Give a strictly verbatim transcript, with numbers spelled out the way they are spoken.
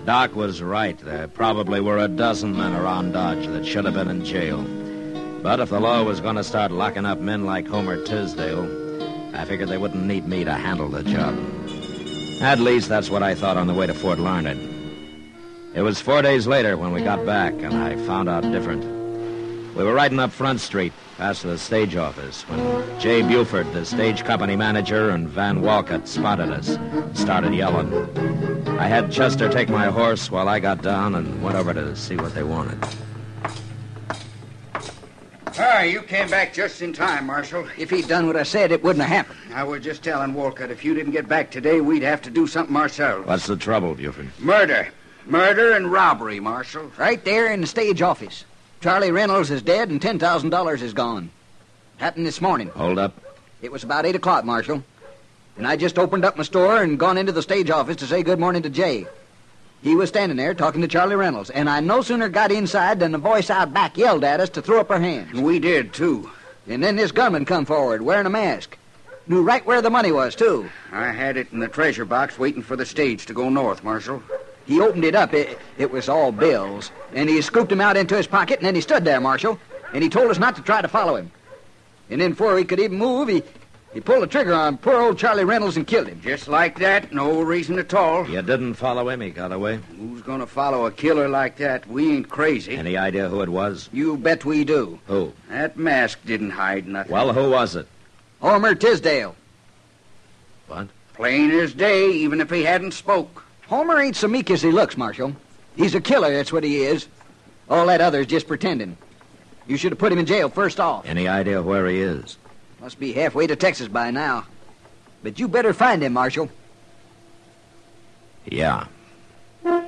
Doc was right. There probably were a dozen men around Dodge that should have been in jail. But if the law was going to start locking up men like Homer Tisdale, I figured they wouldn't need me to handle the job. At least that's what I thought on the way to Fort Larned. It was four days later when we got back, and I found out different. We were riding up Front Street, past the stage office, when Jay Buford, the stage company manager, and Van Walcott spotted us and started yelling. I had Chester take my horse while I got down and went over to see what they wanted. Ah, you came back just in time, Marshal. If he'd done what I said, it wouldn't have happened. I was just telling Walcott if you didn't get back today, we'd have to do something ourselves. What's the trouble, Buford? Murder. Murder and robbery, Marshal. Right there in the stage office. Charlie Reynolds is dead and ten thousand dollars is gone. Happened this morning. Hold up. It was about eight o'clock, Marshal. And I just opened up my store and gone into the stage office to say good morning to Jay. He was standing there talking to Charlie Reynolds, and I no sooner got inside than the voice out back yelled at us to throw up our hands. And we did, too. And then this gunman come forward, wearing a mask. Knew right where the money was, too. I had it in the treasure box waiting for the stage to go north, Marshal. He opened it up. It, it was all bills. And he scooped them out into his pocket, and then he stood there, Marshal. And he told us not to try to follow him. And then before he could even move, he, he pulled the trigger on poor old Charlie Reynolds and killed him. Just like that, no reason at all. You didn't follow him, he got away. Who's going to follow a killer like that? We ain't crazy. Any idea who it was? You bet we do. Who? That mask didn't hide nothing. Well, who was it? Homer Tisdale. What? Plain as day, even if he hadn't spoke. Homer ain't so meek as he looks, Marshal. He's a killer, that's what he is. All that other's just pretending. You should have put him in jail first off. Any idea where he is? Must be halfway to Texas by now. But you better find him, Marshal. Yeah.